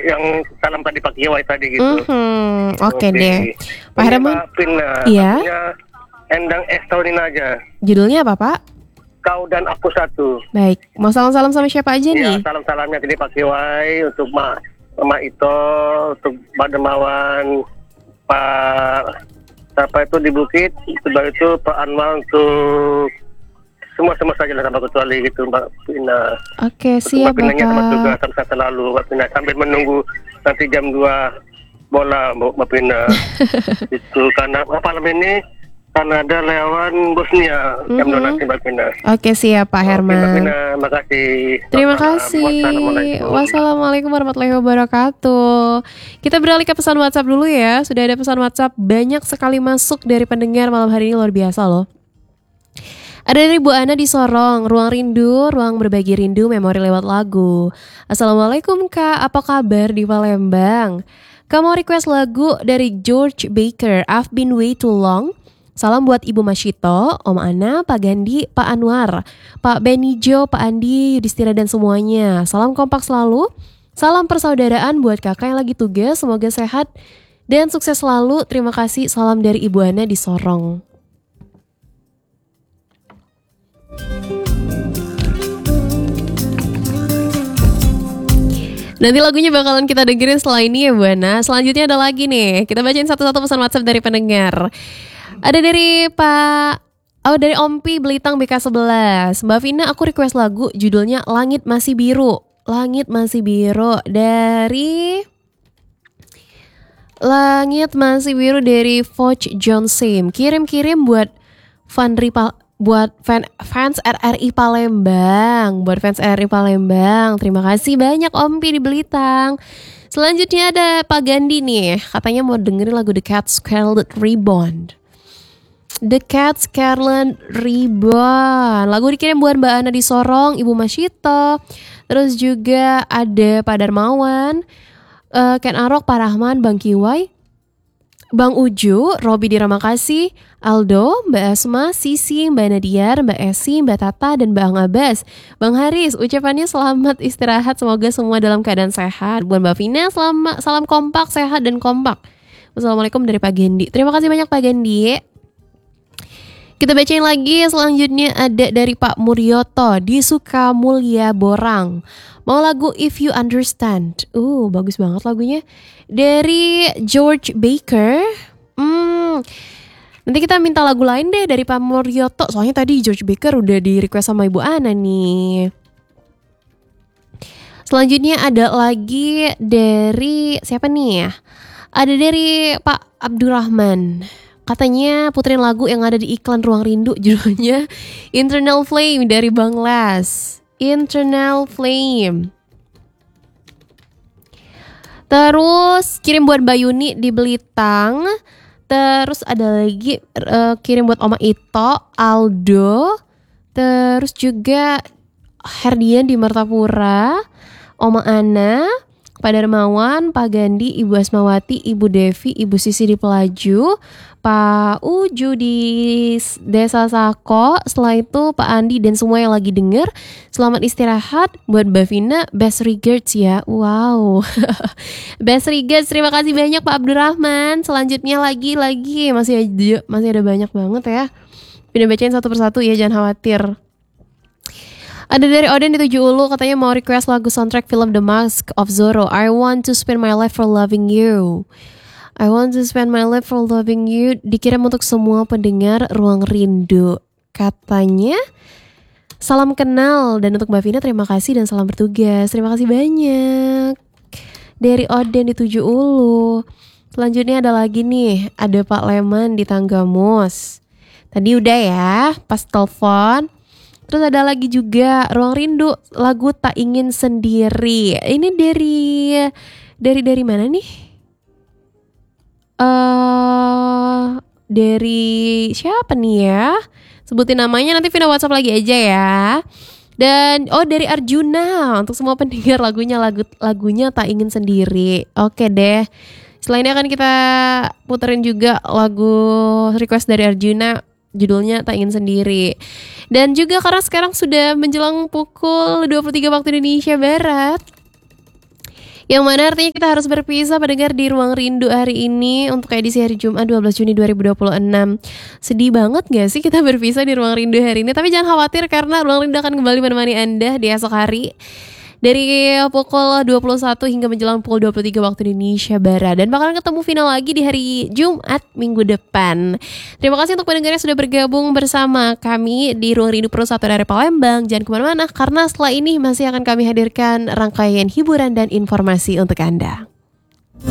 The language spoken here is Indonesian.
yang salam tadi Pak Kiwai tadi gitu. Oke deh. Pak Ini Herman. Mbak Pina, Iya. lagunya Endang Taunin aja. Judulnya apa Pak? Kau dan aku satu. Baik. Mau salam-salam sama siapa aja Ya, nih? salam-salamnya tadi Pak Kiwai untuk Mama Ito, untuk Pak Dermawan, Pak siapa itu di Bukit, setelah itu Pak Anwar, untuk semua saja lah tanpa kecuali gitu Mbak Pina. Oke, Untuk siap Mbak Pinanya tempat juga Bapak. sampai selalu Mbak Pina sambil menunggu nanti jam 2 bola Mbak Pina. Itu karena malam ini Kanada lawan Bosnia jam 2 nanti Mbak Pina. Oke, siap Pak Oke, Mbak Herman. Pina, makasih. Terima Selamat malam. kasih. Wassalamualaikum. Wassalamualaikum warahmatullahi wabarakatuh. Kita beralih ke pesan WhatsApp dulu ya. Sudah ada pesan WhatsApp banyak sekali masuk dari pendengar malam hari ini, luar biasa loh. Ada dari Bu Ana di Sorong, ruang rindu, ruang berbagi rindu, memori lewat lagu. Assalamualaikum Kak, apa kabar di Palembang? Kamu request lagu dari George Baker, I've Been Way Too Long. Salam buat Ibu Masyito, Om Ana, Pak Gandhi, Pak Anwar, Pak Benijo, Pak Andi, Yudhistira dan semuanya. Salam kompak selalu. Salam persaudaraan buat kakak yang lagi tugas, semoga sehat dan sukses selalu. Terima kasih, salam dari Ibu Ana di Sorong. Nanti lagunya bakalan kita dengerin setelah ini ya Bu Ana. Selanjutnya ada lagi nih. Kita bacain satu-satu pesan WhatsApp dari pendengar. Ada dari dari Ompi Belitang BK11. Mbak Vina, aku request lagu judulnya Langit Masih Biru. Langit Masih Biru dari dari Foch John Sim. Kirim-kirim buat fans RRI Palembang. Buat fans RRI Palembang. Terima kasih banyak Ompi di Belitang. Selanjutnya ada Pak Gandhi nih. Katanya mau dengerin lagu The Cat Scarlet Reborn. The Cat Scarlet Reborn. Lagu dikirim buat Mbak Ana di Sorong, Ibu Masyito. Terus juga ada Pak Darmawan, Ken Arok, Pak Rahman, Bang Kiwai, Bang Uju, Robi di Ramakasih, Aldo, Mbak Asma, Sisi, Mbak Nadiar, Mbak Esi, Mbak Tata, dan Bang Abbas. Bang Haris, ucapannya selamat istirahat, semoga semua dalam keadaan sehat. Buat Mbak Vina, salam kompak, sehat dan kompak. Wassalamualaikum dari Pak Gendi. Terima kasih banyak Pak Gendi. Kita bacain lagi, selanjutnya ada dari Pak Muryoto di Sukamulya Borang. Mau lagu If You Understand. Bagus banget lagunya. Dari George Baker. Nanti kita minta lagu lain deh dari Pak Muryoto. Soalnya tadi George Baker udah di request sama Ibu Ana nih. Selanjutnya ada lagi dari siapa nih ya? Ada dari Pak Abdurrahman. Katanya puterin lagu yang ada di iklan Ruang Rindu, judulnya Internal Flame dari Bang Las. Internal Flame. Terus kirim buat Mbak Yuni di Belitang. Terus ada lagi kirim buat Oma Ito, Aldo. Terus juga Herdian di Martapura, Oma Ana, Pak Darmawan, Pak Gandhi, Ibu Asmawati, Ibu Devi, Ibu Sisi di Pelaju, Pak Uju di Desa Sako. Setelah itu Pak Andi dan semua yang lagi denger, selamat istirahat. Buat Mbak Vina, best regards ya. Wow. Best regards, terima kasih banyak Pak Abdurrahman. Selanjutnya lagi masih ada banyak banget ya. Pindah bacain satu persatu ya, jangan khawatir. Ada dari Oden di 7 Ulu, katanya mau request lagu soundtrack film The Mask of Zorro. I want to spend my life for loving you. I want to spend my life for loving you. Dikirim untuk semua pendengar Ruang Rindu. Katanya salam kenal. Dan untuk Mbak Vina terima kasih dan salam bertugas. Terima kasih banyak. Dari Oden di 7 Ulu. Selanjutnya ada lagi nih, ada Pak Leman di Tanggamus. Tadi udah ya pas telepon. Terus ada lagi juga Ruang Rindu, lagu Tak Ingin Sendiri. Ini dari mana nih? Dari siapa nih ya? Sebutin namanya, nanti Vina WhatsApp lagi aja ya. Dan dari Arjuna, untuk semua pendengar lagunya Tak Ingin Sendiri. Oke deh. Setelah ini akan kita puterin juga lagu request dari Arjuna, judulnya Tak Ingin Sendiri. Dan juga karena sekarang sudah menjelang pukul 23 waktu Indonesia Barat, Yang mana artinya kita harus berpisah pendengar di Ruang Rindu hari ini untuk edisi hari Jumat 12 Juni 2026. Sedih banget gak sih kita berpisah di Ruang Rindu hari ini? Tapi jangan khawatir karena Ruang Rindu akan kembali menemani Anda di esok hari dari pukul 21 hingga menjelang pukul 23 waktu Indonesia Barat. Dan bakalan ketemu final lagi di hari Jumat minggu depan. Terima kasih untuk pendengar yang sudah bergabung bersama kami di Ruang Rindu Pro 1 dari Palembang. Jangan kemana-mana karena setelah ini masih akan kami hadirkan rangkaian hiburan dan informasi untuk Anda.